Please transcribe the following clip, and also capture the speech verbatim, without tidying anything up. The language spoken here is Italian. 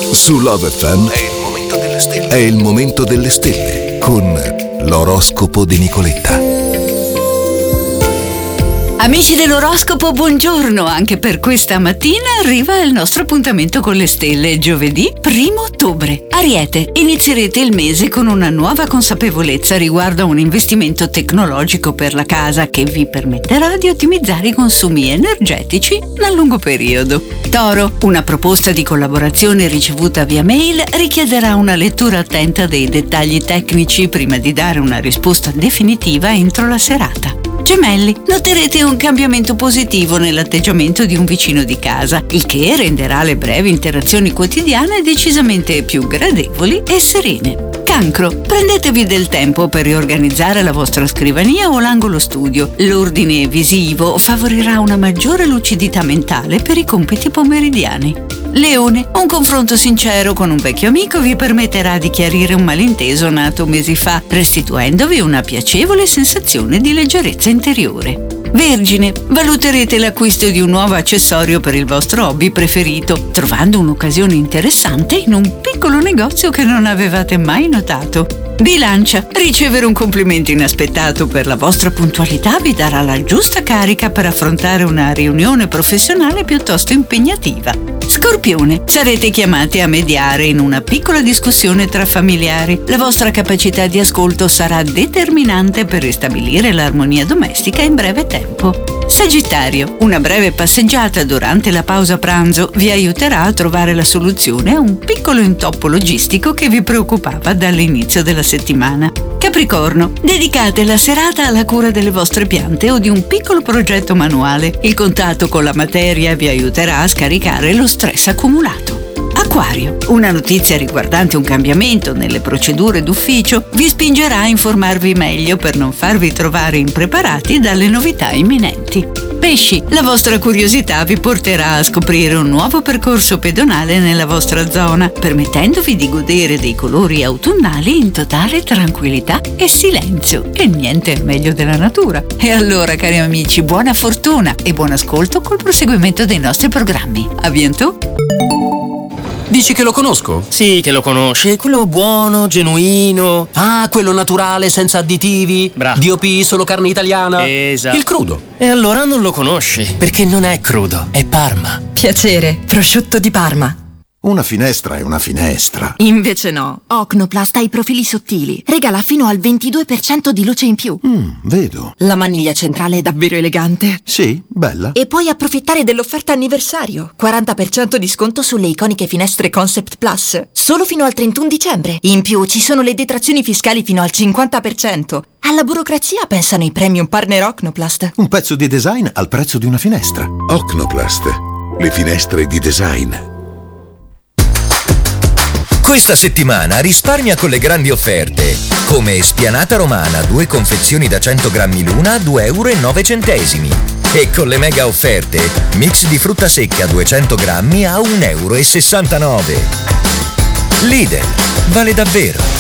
Su Love F M è il momento delle stelle. È il momento delle stelle con l'oroscopo di Nicoletta. Amici dell'oroscopo, buongiorno. Anche per questa mattina arriva il nostro appuntamento con le stelle. Giovedì primo ottobre. Ariete, inizierete il mese con una nuova consapevolezza riguardo a un investimento tecnologico per la casa che vi permetterà di ottimizzare i consumi energetici nel lungo periodo. Toro, una proposta di collaborazione ricevuta via mail richiederà una lettura attenta dei dettagli tecnici prima di dare una risposta definitiva entro la serata. Gemelli, noterete un cambiamento positivo nell'atteggiamento di un vicino di casa, il che renderà le brevi interazioni quotidiane decisamente più gradevoli e serene. Cancro, prendetevi del tempo per riorganizzare la vostra scrivania o l'angolo studio. L'ordine visivo favorirà una maggiore lucidità mentale per i compiti pomeridiani. Leone, un confronto sincero con un vecchio amico vi permetterà di chiarire un malinteso nato mesi fa, restituendovi una piacevole sensazione di leggerezza interiore. Vergine, valuterete l'acquisto di un nuovo accessorio per il vostro hobby preferito, trovando un'occasione interessante in un piccolo negozio che non avevate mai notato. Bilancia, ricevere un complimento inaspettato per la vostra puntualità vi darà la giusta carica per affrontare una riunione professionale piuttosto impegnativa. Scorpione, sarete chiamati a mediare in una piccola discussione tra familiari. La vostra capacità di ascolto sarà determinante per ristabilire l'armonia domestica in breve tempo. Sagittario, una breve passeggiata durante la pausa pranzo vi aiuterà a trovare la soluzione a un piccolo intoppo logistico che vi preoccupava dall'inizio della settimana. Capricorno, dedicate la serata alla cura delle vostre piante o di un piccolo progetto manuale. Il contatto con la materia vi aiuterà a scaricare lo stress accumulato. Acquario, una notizia riguardante un cambiamento nelle procedure d'ufficio vi spingerà a informarvi meglio per non farvi trovare impreparati dalle novità imminenti. Pesci, la vostra curiosità vi porterà a scoprire un nuovo percorso pedonale nella vostra zona, permettendovi di godere dei colori autunnali in totale tranquillità e silenzio. E niente è meglio della natura. E allora, cari amici, buona fortuna e buon ascolto col proseguimento dei nostri programmi. A bientôt! Dici che lo conosco? Sì, che lo conosci, quello buono, genuino. Ah, quello naturale, senza additivi. Bravo. D O P, solo carne italiana. Esatto. Il crudo. E allora non lo conosci, perché non è crudo, è Parma. Piacere, prosciutto di Parma. Una finestra è una finestra. Invece no. Ocnoplast ha i profili sottili. Regala fino al ventidue per cento di luce in più. Mm, vedo. La maniglia centrale è davvero elegante. Sì, bella. E puoi approfittare dell'offerta anniversario. quaranta per cento di sconto sulle iconiche finestre Concept Plus. Solo fino al trentuno dicembre. In più ci sono le detrazioni fiscali fino al cinquanta per cento. Alla burocrazia pensano i premium partner Ocnoplast. Un pezzo di design al prezzo di una finestra. Ocnoplast, le finestre di design. Questa settimana risparmia con le grandi offerte, come spianata romana, due confezioni da cento grammi l'una a due euro e nove centesimi. E con le mega offerte, mix di frutta secca duecento grammi a un euro e sessantanove. Lidl, vale davvero.